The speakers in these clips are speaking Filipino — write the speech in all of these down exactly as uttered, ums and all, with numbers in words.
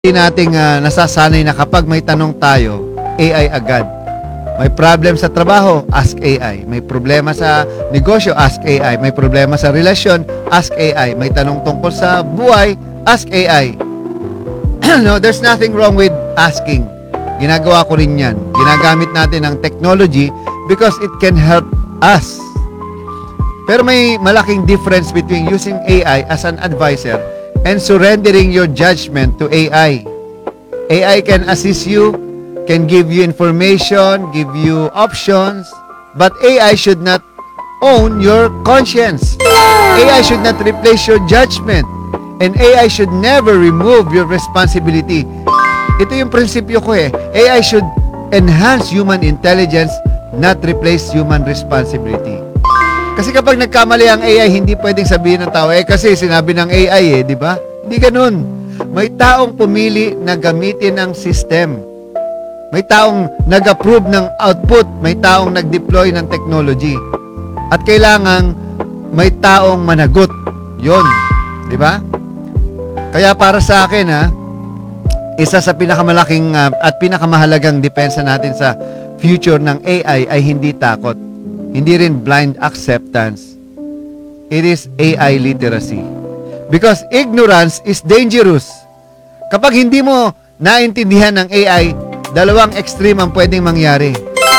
Hindi nating uh, nasasanay na kapag may tanong tayo, A I agad. May problem sa trabaho, ask A I. May problema sa negosyo, ask A I. May problema sa relasyon, ask A I. May tanong tungkol sa buhay, ask A I. No, there's nothing wrong with asking. Ginagawa ko rin yan. Ginagamit natin ang technology because it can help us. Pero may malaking difference between using A I as an advisor and surrendering your judgment to A I. A I can assist you, can give you information, give you options, but A I should not own your conscience. A I should not replace your judgment. And A I should never remove your responsibility. Ito yung prinsipyo ko eh. A I should enhance human intelligence, not replace human responsibility. Kasi kapag nagkamali ang A I, hindi pwedeng sabihin ng tao, eh kasi sinabi ng A I eh, di ba? Hindi ganun. May taong pumili na gamitin ang system. May taong nag-approve ng output. May taong nag-deploy ng technology. At kailangan may taong managot. Yon, di ba? Kaya para sa akin, ha, isa sa pinakamalaking uh, at pinakamahalagang depensa natin sa future ng A I ay hindi takot. Hindi rin blind acceptance. It is A I literacy. Because ignorance is dangerous. Kapag hindi mo naintindihan ng A I, dalawang extreme ang pwedeng mangyari.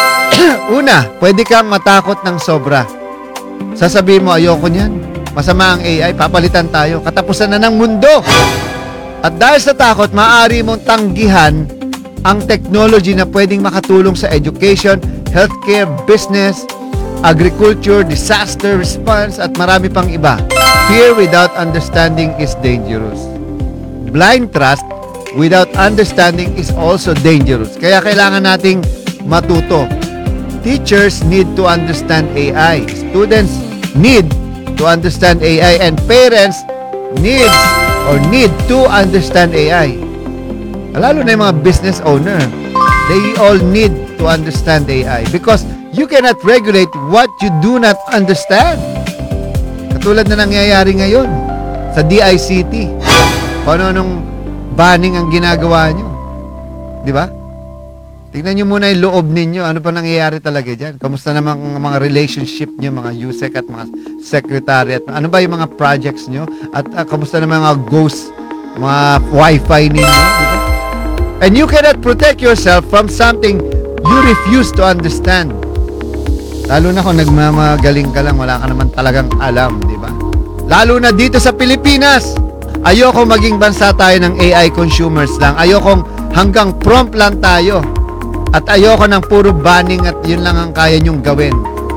Una, pwede kang matakot ng sobra. Sasabihin mo, ayoko niyan. Masama ang A I, papalitan tayo. Katapusan na ng mundo. At dahil sa takot, maaari mong tanggihan ang technology na pwedeng makatulong sa education, healthcare, business, agriculture, disaster response, at marami pang iba. Fear without understanding is dangerous. Blind trust without understanding is also dangerous. Kaya kailangan nating matuto. Teachers need to understand A I. Students need to understand A I. And parents needs or need to understand A I. Lalo na yung mga business owner. They all need to understand A I because you cannot regulate what you do not understand. Katulad na nangyayari ngayon sa D I C T. Kung ano-anong banning ang ginagawa nyo. Di ba? Tingnan nyo muna yung loob ninyo. Ano pa nangyayari talaga dyan? Kamusta naman ang mga relationship nyo, mga U S E C at mga secretary? At ano ba yung mga projects nyo? At uh, kamusta naman mga ghost, mga wifi ninyo? Di ba? And you cannot protect yourself from something you refuse to understand. Lalo na kung nagmamagaling ka lang, wala ka naman talagang alam, di ba? Lalo na dito sa Pilipinas. Ayoko maging bansa tayo ng A I consumers lang. Ayokong hanggang prompt lang tayo. At ayoko ng puro banning at yun lang ang kaya nyong gawin.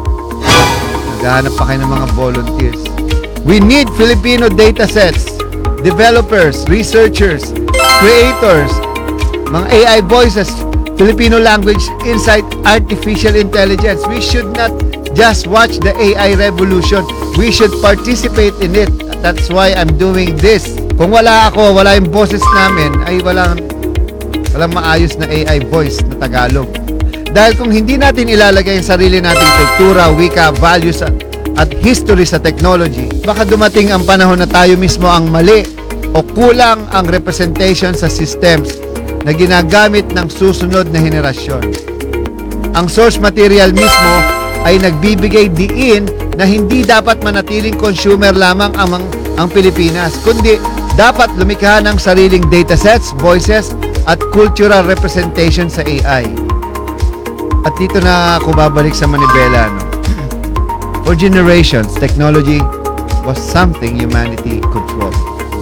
Naghahanap pa kayo ng mga volunteers. We need Filipino datasets, developers, researchers, creators, mga A I voices, Filipino language inside artificial intelligence. We should not just watch the A I revolution. We should participate in it. That's why I'm doing this. Kung wala ako, wala yung boses namin, ay walang, walang maayos na A I voice na Tagalog. Dahil kung hindi natin ilalagay ang sarili nating kultura, wika, values, at, at history sa technology, baka dumating ang panahon na tayo mismo ang mali o kulang ang representation sa systems na ginagamit ng susunod na henerasyon. Ang source material mismo ay nagbibigay diin na hindi dapat manatiling consumer lamang ang, ang Pilipinas, kundi dapat lumikha ng sariling datasets, voices, at cultural representation sa A I. At dito na ako babalik sa manibela. No? For generations, technology was something humanity controlled.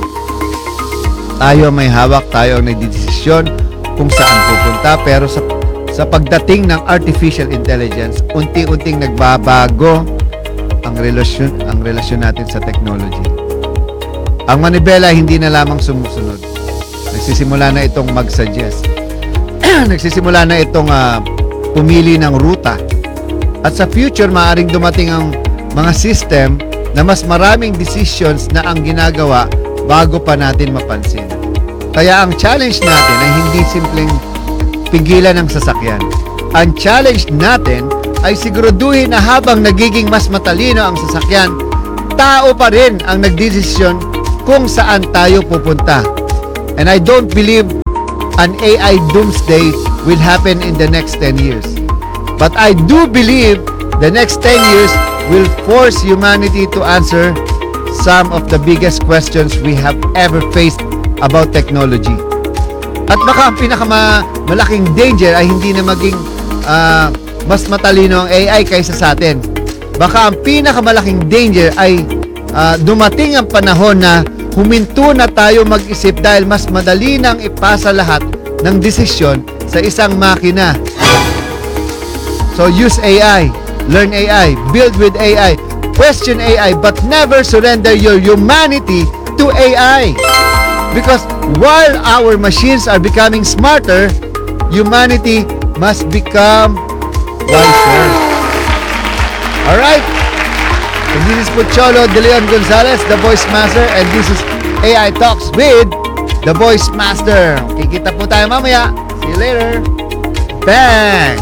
Tayo may hawak, tayo ang nagdidesisyon kung saan pupunta, pero sa, sa pagdating ng artificial intelligence, unti-unting nagbabago ang relasyon, ang relasyon natin sa technology. Ang manibela hindi na lamang sumusunod. Nagsisimula na itong mag-suggest. Nagsisimula na itong uh, pumili ng ruta. At sa future, maaaring dumating ang mga system na mas maraming decisions na ang ginagawa bago pa natin mapansin. Kaya ang challenge natin ay hindi simpleng pigilan ng sasakyan. Ang challenge natin ay siguraduhin na habang nagiging mas matalino ang sasakyan, tao pa rin ang nagdesisyon kung saan tayo pupunta. And I don't believe an A I doomsday will happen in the next ten years. But I do believe the next ten years will force humanity to answer some of the biggest questions we have ever faced about technology. At baka ang pinakamalaking danger ay hindi na maging uh, mas matalino ang A I kaysa sa atin. Baka ang pinakamalaking danger ay uh, dumating ang panahon na huminto na tayo mag-isip dahil mas madali nang ipasa lahat ng desisyon sa isang makina. So use A I, learn A I, build with A I, question A I, but never surrender your humanity to A I. Because while our machines are becoming smarter, humanity must become wiser. Alright? And this is Pocholo De Leon Gonzalez, the Voice Master, and this is A I Talks with the Voice Master. Kikita po tayo mamaya. See you later. Bang!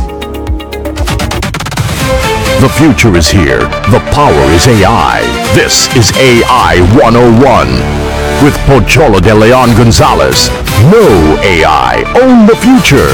The future is here. The power is A I. This is A I one oh one. With Pocholo De Leon Gonzalez. Know A I. Own the future.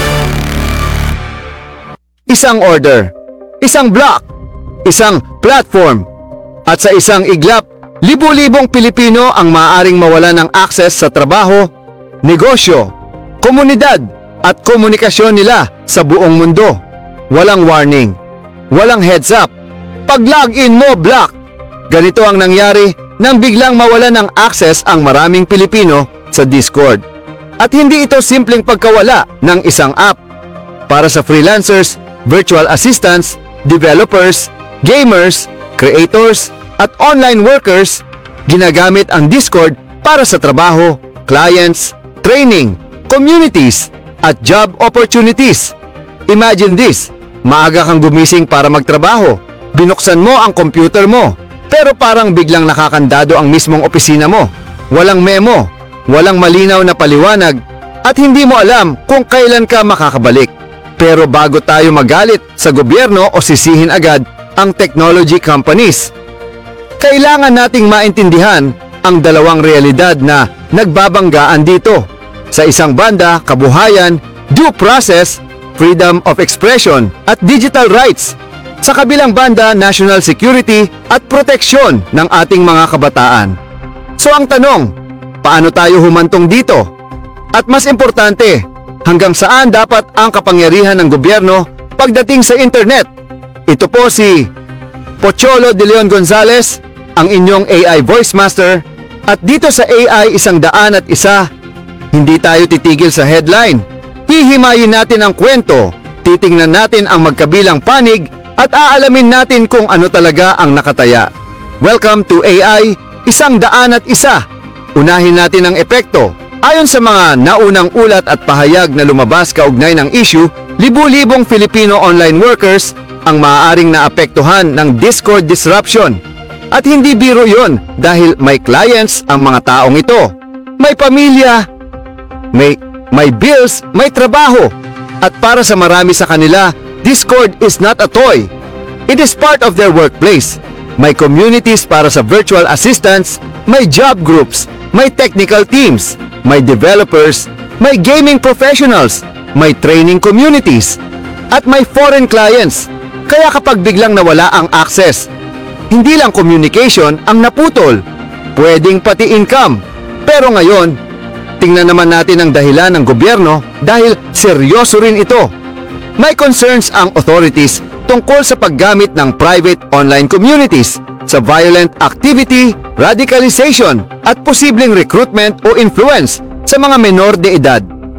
Isang order, isang block, isang platform, at sa isang iglap, libu-libong Pilipino ang maaaring mawala ng access sa trabaho, negosyo, komunidad, at komunikasyon nila sa buong mundo. Walang warning, walang heads up. Pag login mo, block. Ganito ang nangyari nang biglang mawala ng access ang maraming Pilipino sa Discord. At hindi ito simpleng pagkawala ng isang app. Para sa freelancers, virtual assistants, developers, gamers, creators, at online workers, ginagamit ang Discord para sa trabaho, clients, training, communities, at job opportunities. Imagine this, maaga kang gumising para magtrabaho, binuksan mo ang computer mo, pero parang biglang nakakandado ang mismong opisina mo. Walang memo, walang malinaw na paliwanag, at hindi mo alam kung kailan ka makakabalik. Pero bago tayo magalit sa gobyerno o sisihin agad ang technology companies, kailangan nating maintindihan ang dalawang realidad na nagbabanggaan dito. Sa isang banda, kabuhayan, due process, freedom of expression, at digital rights. Sa kabilang banda, national security at proteksyon ng ating mga kabataan. So ang tanong, paano tayo humantong dito? At mas importante, hanggang saan dapat ang kapangyarihan ng gobyerno pagdating sa internet? Ito po si Pocholo De Leon Gonzalez, ang inyong A I Voice Master, at dito sa A I Isang Daan at Isa, hindi tayo titigil sa headline. Hihimayin natin ang kwento, titingnan natin ang magkabilang panig, at aalamin natin kung ano talaga ang nakataya. Welcome to A I Isang Daan at Isa. Unahin natin ang epekto. Ayon sa mga naunang ulat at pahayag na lumabas kaugnay ng issue, libu-libong Filipino online workers ang maaaring naapektuhan ng Discord disruption. At hindi biro yon dahil may clients ang mga taong ito. May pamilya, may, may bills, may trabaho. At para sa marami sa kanila, Discord is not a toy. It is part of their workplace. May communities para sa virtual assistants, may job groups, may technical teams, may developers, may gaming professionals, may training communities, at may foreign clients. Kaya kapag biglang nawala ang access, hindi lang communication ang naputol, pwedeng pati income. Pero ngayon, tingnan naman natin ang dahilan ng gobyerno dahil seryoso rin ito. May concerns ang authorities tungkol sa paggamit ng private online communities sa violent activity, radicalization, at posibleng recruitment o influence sa mga menor de edad.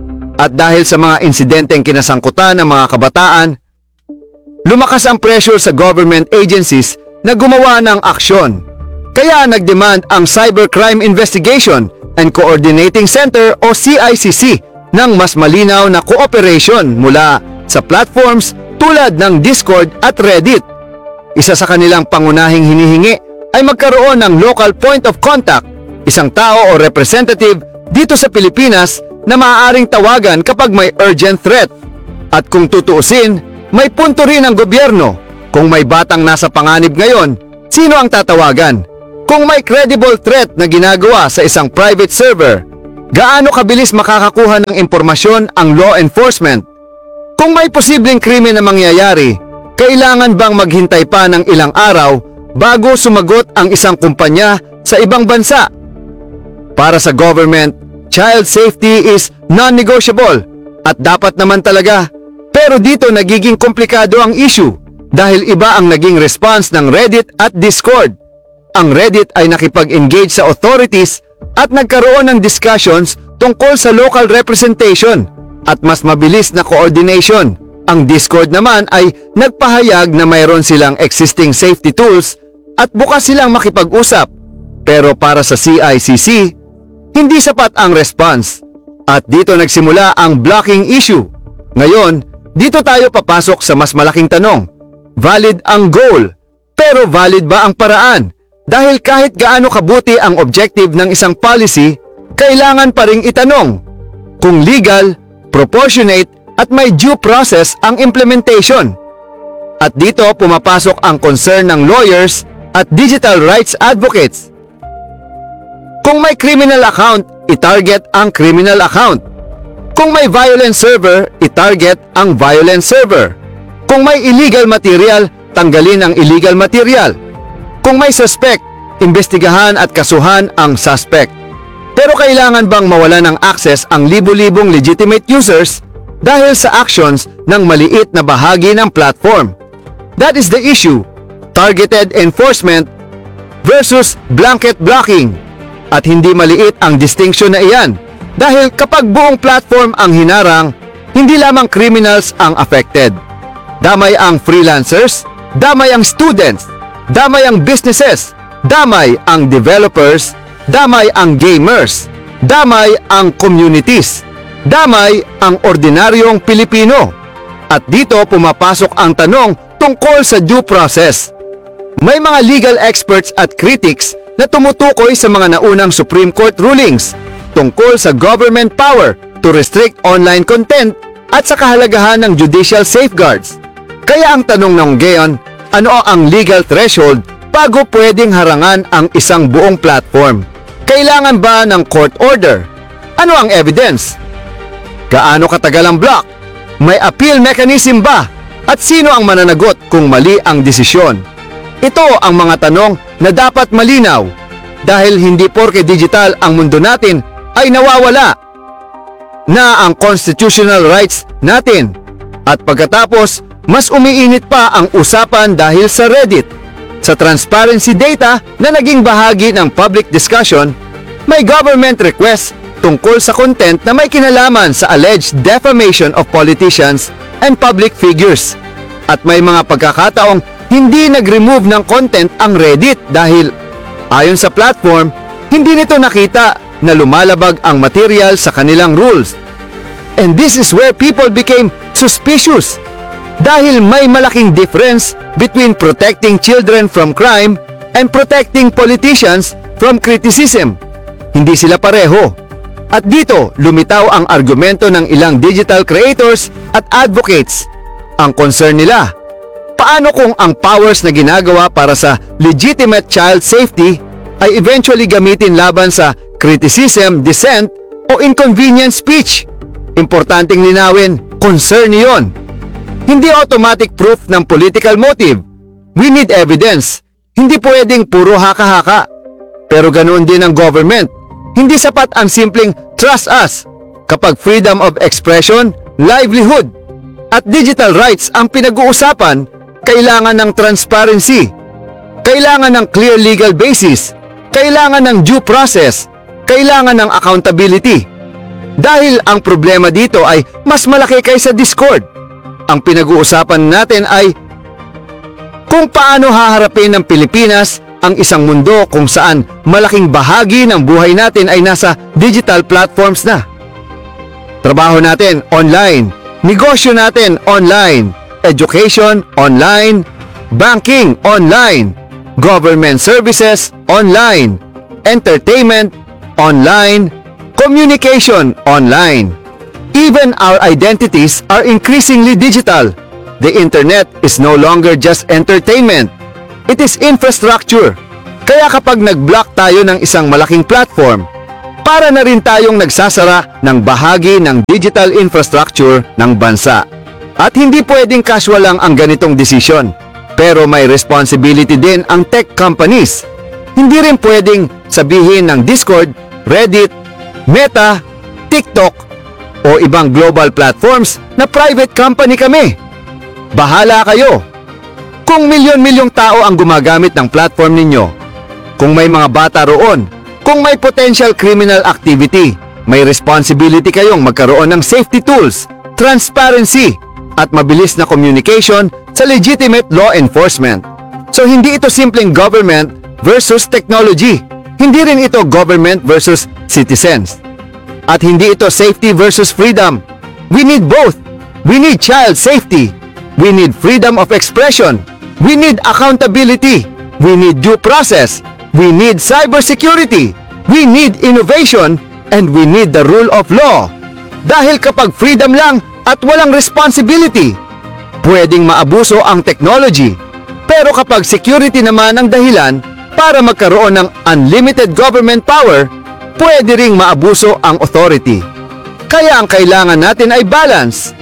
At dahil sa mga insidenteng kinasangkutan ng mga kabataan, lumakas ang pressure sa government agencies na gumawa ng aksyon. Kaya nagdemand ang Cybercrime Investigation and Coordinating Center o C I C C ng mas malinaw na cooperation mula sa platforms tulad ng Discord at Reddit. Isa sa kanilang pangunahing hinihingi ay magkaroon ng local point of contact, isang tao o representative dito sa Pilipinas na maaaring tawagan kapag may urgent threat. At kung tutuusin, may punto rin ang gobyerno. Kung may batang nasa panganib ngayon, sino ang tatawagan? Kung may credible threat na ginagawa sa isang private server, Gaano kabilis makakakuha ng impormasyon ang law enforcement? Kung may posibleng krimen na mangyayari, kailangan bang maghintay pa ng ilang araw bago sumagot ang isang kumpanya sa ibang bansa? Para sa government, child safety is non-negotiable at dapat naman talaga. Pero dito nagiging komplikado ang issue dahil iba ang naging response ng Reddit at Discord. Ang Reddit ay nakipag-engage sa authorities at nagkaroon ng discussions tungkol sa local representation at mas mabilis na coordination. Ang Discord naman ay nagpahayag na mayroon silang existing safety tools at bukas silang makipag-usap. Pero para sa C I C C, hindi sapat ang response. At dito nagsimula ang blocking issue. Ngayon, dito tayo papasok sa mas malaking tanong. Valid ang goal, pero valid ba ang paraan? Dahil kahit gaano kabuti ang objective ng isang policy, kailangan pa ring itanong kung legal, proportionate at may due process ang implementation. At dito pumapasok ang concern ng lawyers at digital rights advocates. Kung may criminal account, i-target ang criminal account. Kung may violent server, i-target ang violent server. Kung may illegal material, tanggalin ang illegal material. Kung may suspect, imbestigahan at kasuhan ang suspect. Pero kailangan bang mawala ng access ang libo-libong legitimate users dahil sa actions ng maliit na bahagi ng platform? That is the issue. Targeted enforcement versus blanket blocking. At hindi maliit ang distinction na iyan. Dahil kapag buong platform ang hinarang, hindi lamang criminals ang affected. Damay ang freelancers, damay ang students, damay ang businesses, damay ang developers, damay ang gamers, damay ang communities, damay ang ordinaryong Pilipino. At dito pumapasok ang tanong tungkol sa due process. May mga legal experts at critics na tumutukoy sa mga naunang Supreme Court rulings tungkol sa government power to restrict online content at sa kahalagahan ng judicial safeguards. Kaya ang tanong ng gayon, ano ang legal threshold bago pwedeng harangan ang isang buong platform? Kailangan ba ng court order? Ano ang evidence? Gaano katagal ang block? May appeal mechanism ba? At sino ang mananagot kung mali ang desisyon? Ito ang mga tanong na dapat malinaw dahil hindi porke digital ang mundo natin ay nawawala na ang constitutional rights natin. At pagkatapos, mas umiinit pa ang usapan dahil sa Reddit. Sa transparency data na naging bahagi ng public discussion, may government request tungkol sa content na may kinalaman sa alleged defamation of politicians and public figures. At may mga pagkakataong hindi nag-remove ng content ang Reddit dahil ayon sa platform, hindi nito nakita na lumalabag ang material sa kanilang rules. And this is where people became suspicious dahil may malaking difference between protecting children from crime and protecting politicians from criticism. Hindi sila pareho. At dito, lumitaw ang argumento ng ilang digital creators at advocates. Ang concern nila, paano kung ang powers na ginagawa para sa legitimate child safety ay eventually gamitin laban sa criticism, dissent o inconvenient speech? Importanteng linawin, concern niyon. Hindi automatic proof ng political motive. We need evidence. Hindi pwedeng puro haka-haka. Pero ganoon din ang government. Hindi sapat ang simpleng trust us kapag freedom of expression, livelihood, at digital rights ang pinag-uusapan. Kailangan ng transparency. Kailangan ng clear legal basis. Kailangan ng due process. Kailangan ng accountability. Dahil ang problema dito ay mas malaki kaysa Discord. Ang pinag-uusapan natin ay kung paano haharapin ng Pilipinas ang isang mundo kung saan malaking bahagi ng buhay natin ay nasa digital platforms na. Trabaho natin online, negosyo natin online, education online, banking online, government services online, entertainment online, communication online. Even our identities are increasingly digital. The internet is no longer just entertainment. It is infrastructure. Kaya kapag nag-block tayo ng isang malaking platform, para na rin tayong nagsasara ng bahagi ng digital infrastructure ng bansa. At hindi pwedeng casual lang ang ganitong desisyon. Pero may responsibility din ang tech companies. Hindi rin pwedeng sabihin ng Discord, Reddit, Meta, TikTok o ibang global platforms na private company kami. Bahala kayo. Kung milyon-milyong tao ang gumagamit ng platform ninyo, kung may mga bata roon, kung may potential criminal activity, may responsibility kayong magkaroon ng safety tools, transparency, at mabilis na communication sa legitimate law enforcement. So hindi ito simpleng government versus technology. Hindi rin ito government versus citizens. At hindi ito safety versus freedom. We need both. We need child safety. We need freedom of expression. We need accountability. We need due process. We need cybersecurity. We need innovation. And we need the rule of law. Dahil kapag freedom lang at walang responsibility, pwedeng maabuso ang technology. Pero kapag security naman ang dahilan para magkaroon ng unlimited government power, pwede ring maabuso ang authority. Kaya ang kailangan natin ay balance.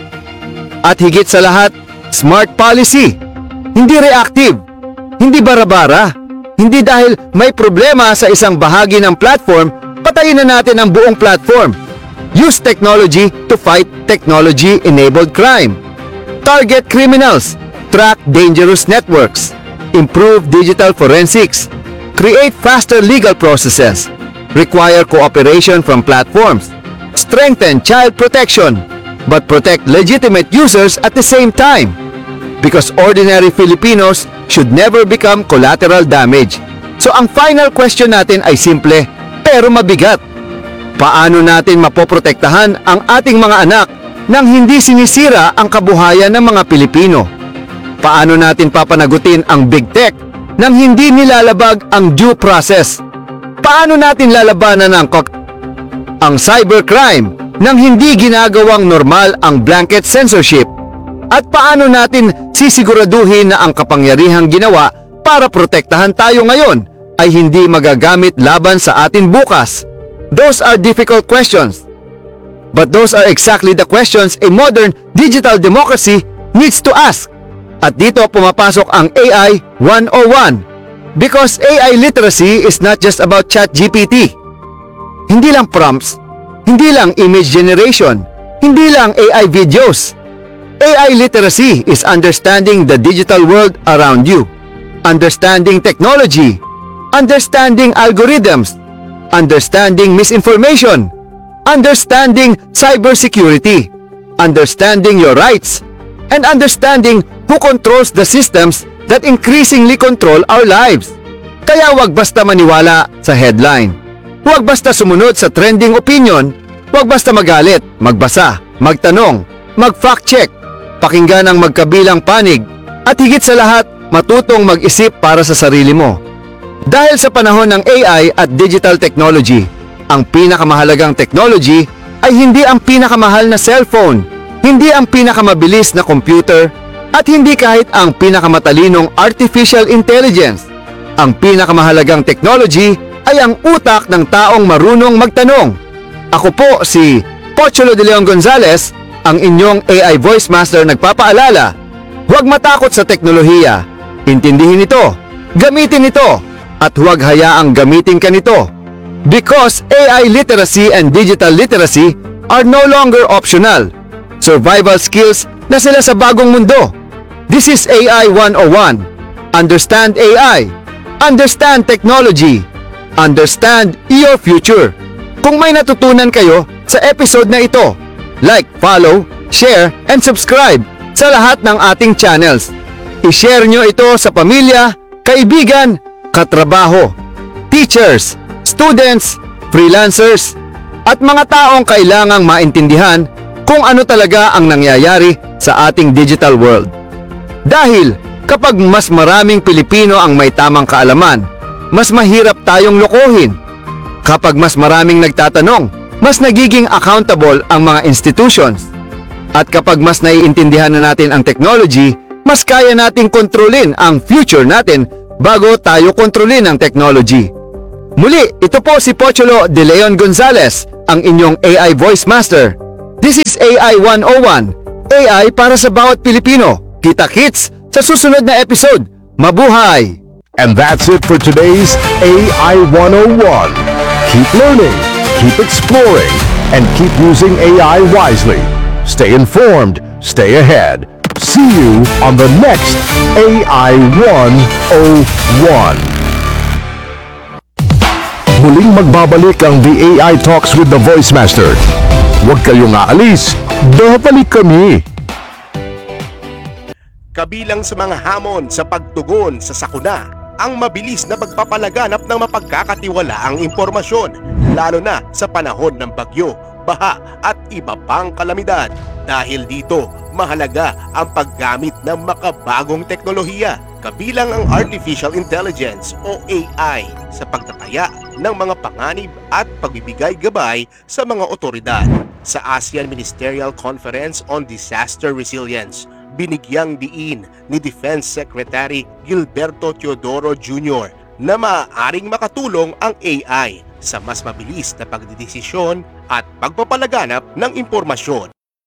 At higit sa lahat, smart policy. Hindi reactive. Hindi bara-bara. Hindi dahil may problema sa isang bahagi ng platform, patayin na natin ang buong platform. Use technology to fight technology-enabled crime. Target criminals. Track dangerous networks. Improve digital forensics. Create faster legal processes. Require cooperation from platforms. Strengthen child protection, but protect legitimate users at the same time. Because ordinary Filipinos should never become collateral damage. So ang final question natin ay simple pero mabigat. Paano natin mapoprotektahan ang ating mga anak nang hindi sinisira ang kabuhayan ng mga Pilipino? Paano natin papanagutin ang big tech nang hindi nilalabag ang due process? Paano natin lalabanan ang, ang cybercrime nang hindi ginagawang normal ang blanket censorship? At paano natin sisiguraduhin na ang kapangyarihang ginawa para protektahan tayo ngayon ay hindi magagamit laban sa atin bukas? Those are difficult questions. But those are exactly the questions a modern digital democracy needs to ask. At dito pumapasok ang A I one oh one. Because A I literacy is not just about ChatGPT. Hindi lang prompts, hindi lang image generation, hindi lang A I videos. A I literacy is understanding the digital world around you, understanding technology, understanding algorithms, understanding misinformation, understanding cybersecurity, understanding your rights, and understanding who controls the systems that increasingly control our lives. Kaya wag basta maniwala sa headline. Huwag basta sumunod sa trending opinion. Huwag basta magalit, magbasa, magtanong, mag-fact check, pakinggan ang magkabilang panig, at higit sa lahat, matutong mag-isip para sa sarili mo. Dahil sa panahon ng A I at digital technology, ang pinakamahalagang technology ay hindi ang pinakamahal na cellphone, hindi ang pinakamabilis na computer, at hindi kahit ang pinakamatalinong artificial intelligence. Ang pinakamahalagang technology ay ang utak ng taong marunong magtanong. Ako po si Pocholo de Leon Gonzales, ang inyong A I Voice Master nagpapaalala. Huwag matakot sa teknolohiya. Intindihin ito, gamitin ito, at huwag hayaang gamitin ka nito. Because A I literacy and digital literacy are no longer optional. Survival skills na sila sa bagong mundo. This is A I one oh one. Understand A I. Understand technology. Understand your future. Kung may natutunan kayo sa episode na ito, like, follow, share, and subscribe sa lahat ng ating channels. I-share nyo ito sa pamilya, kaibigan, katrabaho, teachers, students, freelancers, at mga taong kailangang maintindihan kung ano talaga ang nangyayari sa ating digital world. Dahil kapag mas maraming Pilipino ang may tamang kaalaman, mas mahirap tayong lokohin. Kapag mas maraming nagtatanong, mas nagiging accountable ang mga institutions. At kapag mas naiintindihan na natin ang technology, mas kaya nating kontrolin ang future natin bago tayo kontrolin ang technology. Muli, ito po si Pocholo De Leon Gonzales, ang inyong A I Voice Master. This is A I one oh one, A I para sa bawat Pilipino. Kita-kits sa susunod na episode. Mabuhay! And that's it for today's A I one oh one. Keep learning, keep exploring, and keep using A I wisely. Stay informed, stay ahead. See you on the next A I one oh one. Muling magbabalik ang The A I Talks with the Voice Master. Huwag kayong aalis, babalik kami. Kabilang sa mga hamon sa pagtugon sa sakuna, ang mabilis na pagpapalaganap ng mapagkakatiwalaang impormasyon, lalo na sa panahon ng bagyo, baha at iba pang kalamidad. Dahil dito, mahalaga ang paggamit ng makabagong teknolohiya, kabilang ang Artificial Intelligence o A I sa pagtataya ng mga panganib at pagbibigay gabay sa mga otoridad. Sa ASEAN Ministerial Conference on Disaster Resilience, binigyang diin ni Defense Secretary Gilberto Teodoro Junior na maaaring makatulong ang A I sa mas mabilis na pagdidesisyon at pagpapalaganap ng impormasyon.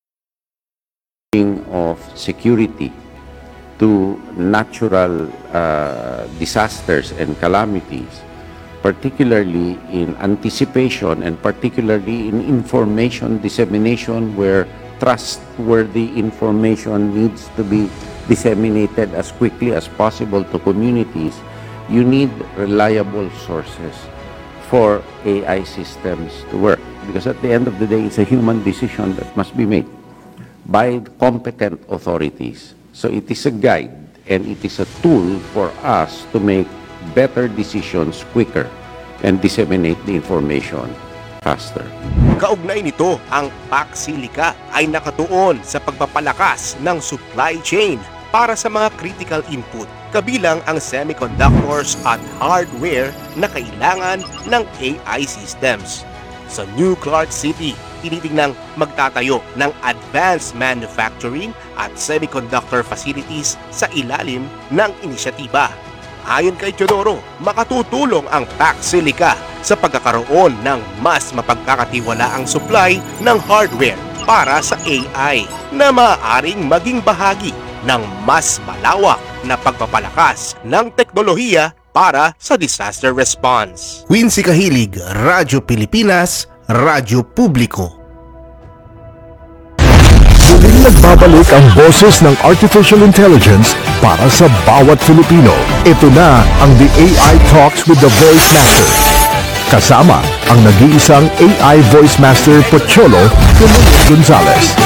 Of security to natural uh, disasters and calamities, particularly in anticipation and particularly in information dissemination where trustworthy information needs to be disseminated as quickly as possible to communities, you need reliable sources for A I systems to work. Because at the end of the day, it's a human decision that must be made by competent authorities. So it is a guide and it is a tool for us to make better decisions quicker and disseminate the information faster. Kaugnay nito, ang Paxilica ay nakatuon sa pagpapalakas ng supply chain para sa mga critical input, kabilang ang semiconductors at hardware na kailangan ng A I systems. Sa New Clark City, tinitingnang magtatayo ng advanced manufacturing at semiconductor facilities sa ilalim ng inisyatiba. Ayon kay Teodoro, makatutulong ang Paxilica sa pagkakaroon ng mas mapagkakatiwalaang supply ng hardware para sa A I na maaaring maging bahagi ng mas malawak na pagpapalakas ng teknolohiya para sa disaster response. Quincy Kahilig, Radyo Pilipinas, Radyo Publiko. Muling nagbabalik ang boses ng Artificial Intelligence para sa bawat Filipino. Ito na ang The A I Talks with the Voice Master. Kasama ang nag-iisang A I Voice Master Pocholo De Leon Gonzales.